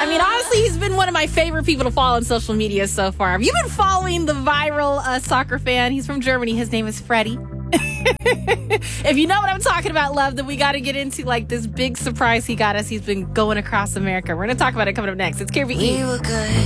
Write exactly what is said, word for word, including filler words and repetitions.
I mean, honestly, he's been one of my favorite people to follow on social media so far. Have you been following the viral uh, soccer fan? He's from Germany. His name is Freddie. If you know what I'm talking about, love, then we got to get into like this big surprise he got us. He's been going across America. We're going to talk about it coming up next. It's K R V E. We were good.